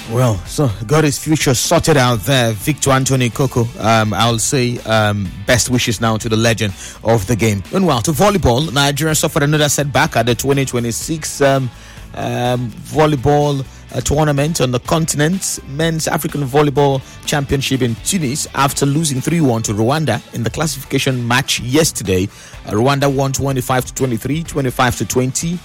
Well, so got his future sorted out there. Victor Anthony Coco, I'll say best wishes now to the legend of the game. Meanwhile, to volleyball, Nigeria suffered another setback at the 2026 volleyball tournament on the continent. Men's African Volleyball Championship in Tunis after losing 3-1 to Rwanda in the classification match yesterday. Rwanda won 25-23, 25-20.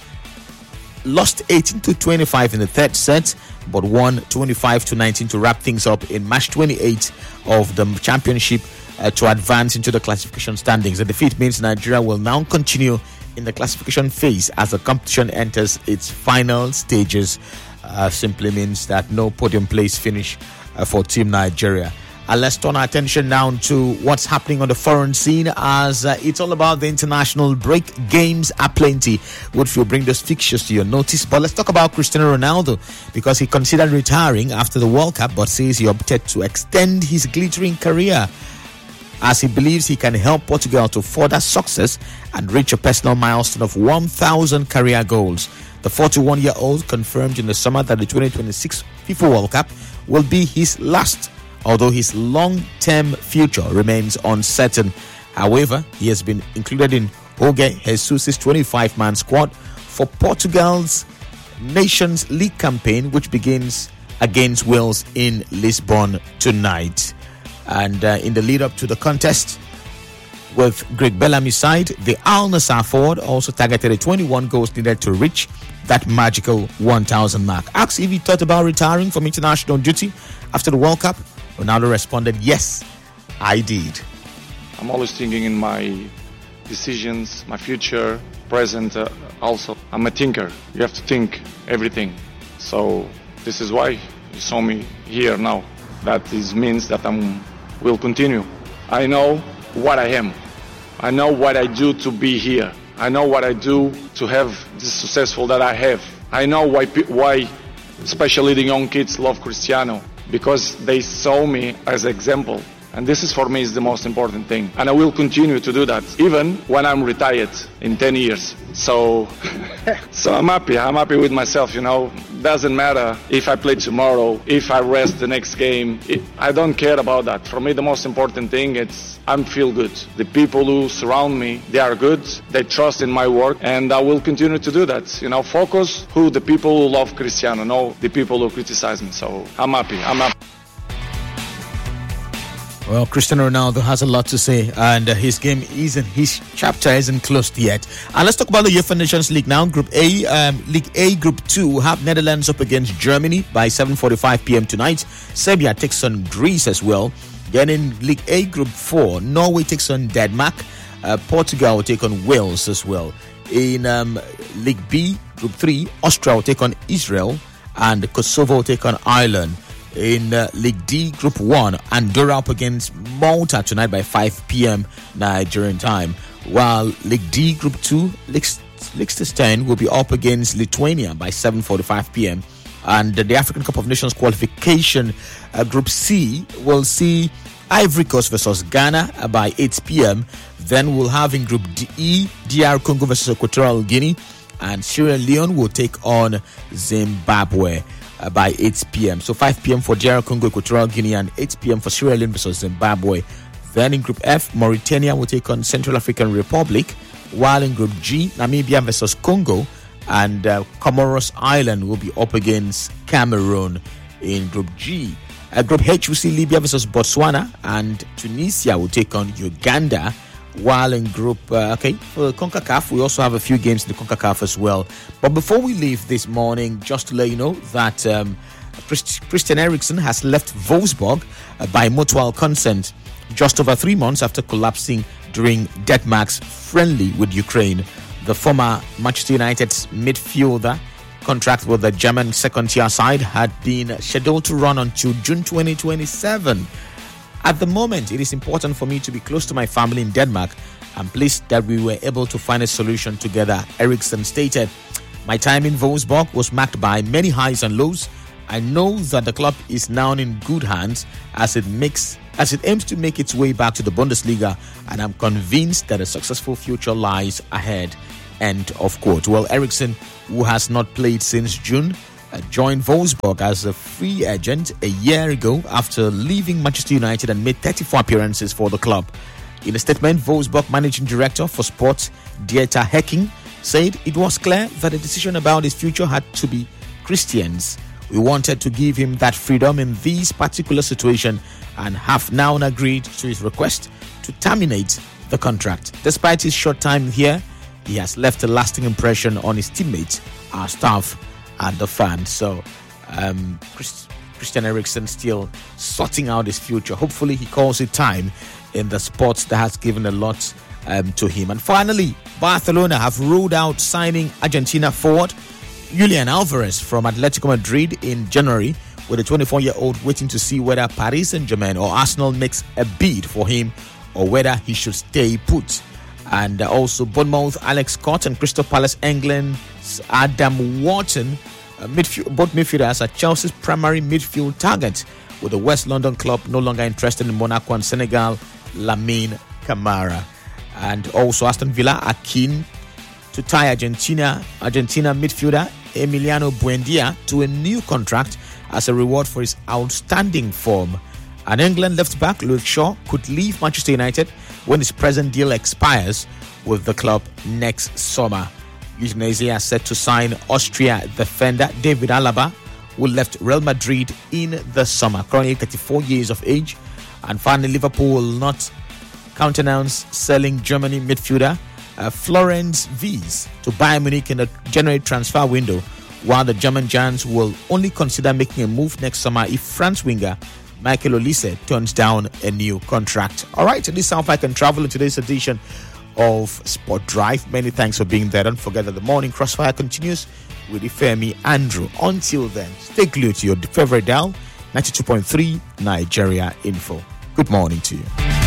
Lost 18-25 in the third set, but won 25-19 to wrap things up in match 28 of the championship to advance into the classification standings. The defeat means Nigeria will now continue in the classification phase as the competition enters its final stages. Simply means that no podium place finish for Team Nigeria. Let's turn our attention now to what's happening on the foreign scene, as it's all about the international break. Games are plenty, which will bring those fixtures to your notice. But let's talk about Cristiano Ronaldo, because he considered retiring after the World Cup, but says he opted to extend his glittering career, as he believes he can help Portugal to further success and reach a personal milestone of 1,000 career goals. The 41-year-old confirmed in the summer that the 2026 FIFA World Cup will be his last, although his long-term future remains uncertain. However, he has been included in Jorge Jesus' 25-man squad for Portugal's Nations League campaign, which begins against Wales in Lisbon tonight. And in the lead-up to the contest, with Greg Bellamy's side, the Al Nassr forward also targeted the 21 goals needed to reach that magical 1,000 mark. Asked if he thought about retiring from international duty after the World Cup, Ronaldo responded, "Yes, I did. I'm always thinking in my decisions, my future, present also. I'm a thinker. You have to think everything. So this is why you saw me here now. That means that I will continue. I know what I am. I know what I do to be here. I know what I do to have this successful that I have. I know why especially the young kids love Cristiano, because they saw me as an example. And this is for me is the most important thing. And I will continue to do that, even when I'm retired in 10 years. So I'm happy with myself, Doesn't matter if I play tomorrow, if I rest the next game. I don't care about that. For me, the most important thing is I feel good. The people who surround me, they are good. They trust in my work, and I will continue to do that. Focus who the people who love Cristiano, not the people who criticize me. So I'm happy. Well, Cristiano Ronaldo has a lot to say, and his chapter isn't closed yet. And let's talk about the UEFA Nations League now. Group A, League A, Group 2 have Netherlands up against Germany by 7:45 p.m. tonight. Serbia takes on Greece as well. Then in League A, Group 4, Norway takes on Denmark. Portugal will take on Wales as well. In League B, Group 3, Austria will take on Israel, and Kosovo will take on Ireland. In League D, Group 1, Andorra up against Malta tonight by 5 p.m. Nigerian time. While League D, Group 2, Liechtenstein will be up against Lithuania by 7:45 p.m. And the African Cup of Nations qualification, Group C, will see Ivory Coast versus Ghana by 8 p.m. Then we'll have in Group E, DR Congo versus Equatorial Guinea, and Sierra Leone will take on Zimbabwe by 8 p.m. So 5 p.m. for DR Congo, Equatorial Guinea, and 8 p.m. for Sierra Leone versus Zimbabwe. Then in Group F, Mauritania will take on Central African Republic, while in Group G, Namibia versus Congo, and Comoros Island will be up against Cameroon. In Group G, Group H will see Libya versus Botswana, and Tunisia will take on Uganda. While in Group for CONCACAF, we also have a few games in the CONCACAF as well. But before we leave this morning, just to let you know that Christian Eriksen has left Wolfsburg by mutual consent just over 3 months after collapsing during Denmark's friendly with Ukraine. The former Manchester United's midfielder contract with the German second-tier side had been scheduled to run until June 2027. At the moment, it is important for me to be close to my family in Denmark. I'm pleased that we were able to find a solution together, Eriksen stated. My time in Wolfsburg was marked by many highs and lows. I know that the club is now in good hands as it aims to make its way back to the Bundesliga, and I'm convinced that a successful future lies ahead. End of quote. Well, Eriksen, who has not played since June, joined Wolfsburg as a free agent a year ago after leaving Manchester United and made 34 appearances for the club. In a statement, Wolfsburg managing director for sports, Dieter Hecking, said it was clear that the decision about his future had to be Christian's. We wanted to give him that freedom in this particular situation and have now agreed to his request to terminate the contract. Despite his short time here, he has left a lasting impression on his teammates, our staff, and the fans. So, Christian Eriksen still sorting out his future. Hopefully, he calls it time in the sports that has given a lot to him. And finally, Barcelona have ruled out signing Argentina forward Julian Alvarez from Atletico Madrid in January, with the 24-year-old waiting to see whether Paris Saint-Germain or Arsenal makes a bid for him or whether he should stay put. And also Bournemouth Alex Scott and Crystal Palace England's Adam Wharton, both midfielders, are Chelsea's primary midfield target, with the West London club no longer interested in Monaco and Senegal Lamine Camara. And also Aston Villa are keen to tie Argentina midfielder Emiliano Buendia to a new contract as a reward for his outstanding form. And England left back Luke Shaw could leave Manchester United when his present deal expires with the club next summer. Udinese are set to sign Austria defender David Alaba, who left Real Madrid in the summer, currently 34 years of age. And finally, Liverpool will not countenance selling Germany midfielder Florence Wies to Bayern Munich in the January transfer window, while the German giants will only consider making a move next summer if France winger Michael Olise turns down a new contract. All right, this is how I can travel in today's edition of Sport Drive. Many thanks for being there. Don't forget that the morning crossfire continues with Ifemi Andrew. Until then, stay glued to your favorite dial, 92.3 Nigeria Info. Good morning to you.